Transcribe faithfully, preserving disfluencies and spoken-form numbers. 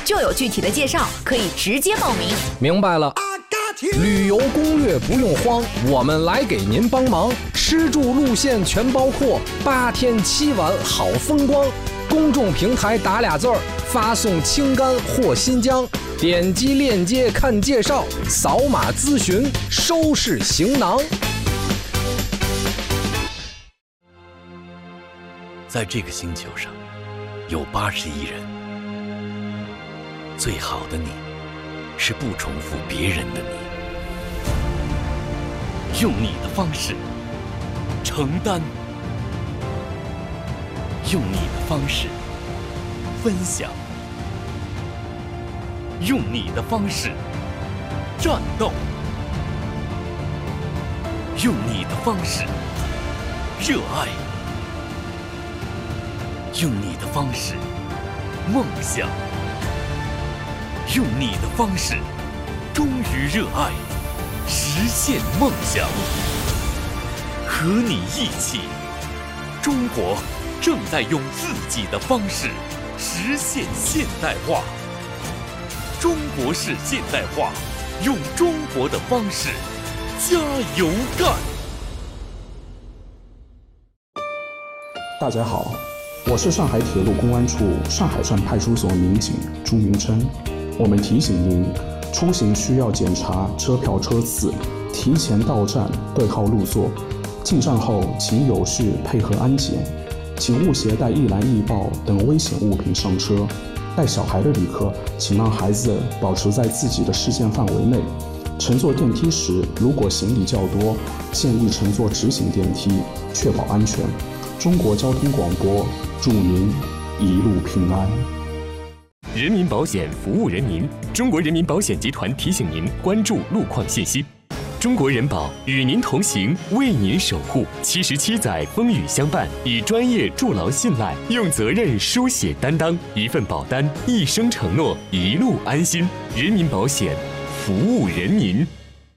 就有具体的介绍，可以直接报名。 明白了，旅游攻略不用慌，我们来给您帮忙，吃住路线全包括，八天七晚好风光。公众平台打俩字儿，发送青甘或新疆，点击链接看介绍，扫码咨询，收拾行囊。 在这个星球上，有八十亿人，最好的你，是不重复别人的你，用你的方式承担，用你的方式分享，用你的方式战斗，用你的方式热爱，用你的方式梦想，用你的方式忠于热爱，实现梦想。和你一起，中国正在用自己的方式实现现代化。中国式现代化，用中国的方式加油干！ 大家好，我是上海铁路公安处上海站派出所民警朱明琛。我们提醒您，出行需要检查车票车次，提前到站对号入座。进站后，请有序配合安检，请勿携带易燃易爆等危险物品上车。带小孩的旅客，请让孩子保持在自己的视线范围内。乘坐电梯时，如果行李较多，建议乘坐直行电梯，确保安全。中国交通广播，祝您一路平安。 人民保险服务人民，中国人民保险集团提醒您关注路况信息。中国人保与您同行，为您守护。七十七载风雨相伴，以专业筑牢信赖，用责任书写担当。一份保单，一生承诺，一路安心。人民保险，服务人民。